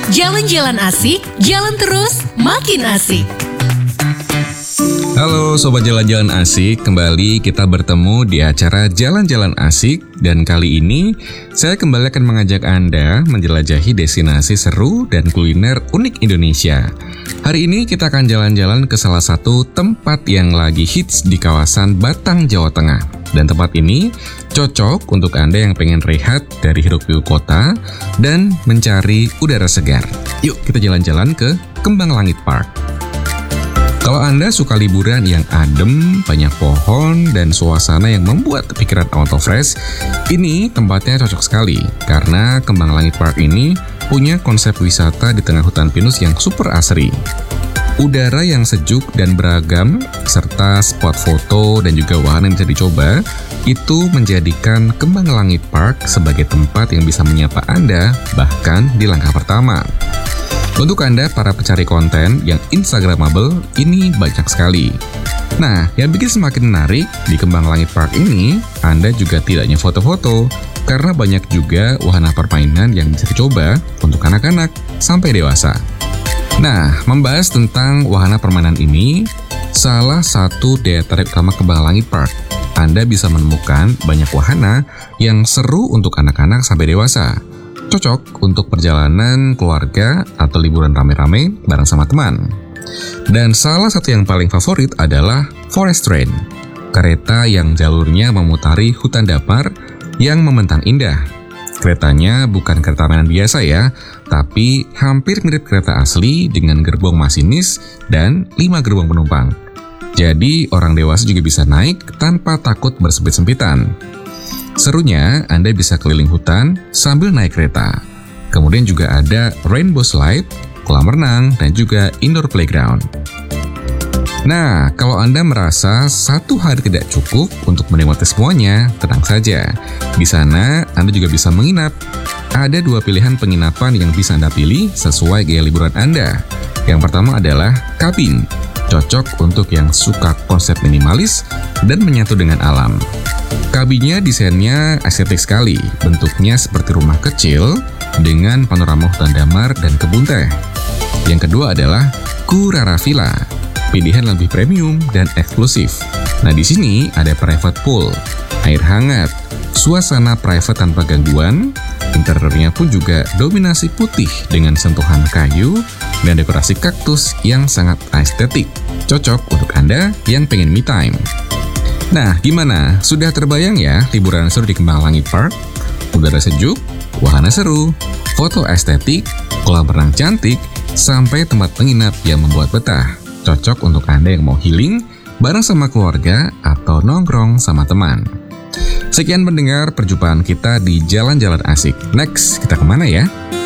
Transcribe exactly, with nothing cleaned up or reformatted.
Jalan-jalan asik, jalan terus, makin asik. Halo Sobat Jalan-Jalan Asik, kembali kita bertemu di acara Jalan-Jalan Asik. Dan kali ini saya kembali akan mengajak Anda menjelajahi destinasi seru dan kuliner unik Indonesia. Hari ini kita akan jalan-jalan ke salah satu tempat yang lagi hits di kawasan Batang, Jawa Tengah. Dan tempat ini cocok untuk Anda yang pengen rehat dari hiruk-pikuk kota dan mencari udara segar. Yuk kita jalan-jalan ke Kembang Langit Park. Kalau Anda suka liburan yang adem, banyak pohon, dan suasana yang membuat pikiran auto fresh, ini tempatnya cocok sekali. Karena Kembang Langit Park ini punya konsep wisata di tengah hutan pinus yang super asri. Udara yang sejuk dan beragam, serta spot foto dan juga wahana yang bisa dicoba, itu menjadikan Kembang Langit Park sebagai tempat yang bisa menyapa Anda bahkan di langkah pertama. Untuk Anda para pencari konten yang instagramable, ini banyak sekali. Nah, yang bikin semakin menarik di Kembang Langit Park ini, Anda juga tidak hanya foto-foto, karena banyak juga wahana permainan yang bisa dicoba untuk anak-anak sampai dewasa. Nah, membahas tentang wahana permainan ini, salah satu daya tarik utama Kembang Langit Park, Anda bisa menemukan banyak wahana yang seru untuk anak-anak sampai dewasa. Cocok untuk perjalanan keluarga atau liburan rame-rame bareng sama teman. Dan salah satu yang paling favorit adalah Forest Train, kereta yang jalurnya memutari hutan dapar yang membentang indah. Keretanya bukan kereta mainan biasa ya, tapi hampir mirip kereta asli dengan gerbong masinis dan lima gerbong penumpang. Jadi orang dewasa juga bisa naik tanpa takut bersempit-sempitan. Serunya, Anda bisa keliling hutan sambil naik kereta. Kemudian juga ada rainbow slide, kolam renang, dan juga indoor playground. Nah, kalau Anda merasa satu hari tidak cukup untuk menikmati semuanya, tenang saja. Di sana, Anda juga bisa menginap. Ada dua pilihan penginapan yang bisa Anda pilih sesuai gaya liburan Anda. Yang pertama adalah kabin, cocok untuk yang suka konsep minimalis dan menyatu dengan alam. Kabinnya desainnya estetik sekali, bentuknya seperti rumah kecil dengan panorama hutan damar dan kebun teh. Yang kedua adalah Kurara Villa, pilihan lebih premium dan eksklusif. Nah di sini ada private pool, air hangat, suasana private tanpa gangguan, interiornya pun juga dominasi putih dengan sentuhan kayu dan dekorasi kaktus yang sangat estetik. Cocok untuk Anda yang pengen me time. Nah, gimana? Sudah terbayang ya liburan seru di Kembang Langit Park? Udara sejuk, wahana seru, foto estetik, kolam renang cantik, sampai tempat penginap yang membuat betah. Cocok untuk Anda yang mau healing bareng sama keluarga atau nongkrong sama teman. Sekian pendengar perjumpaan kita di Jalan-Jalan Asik. Next, kita kemana ya?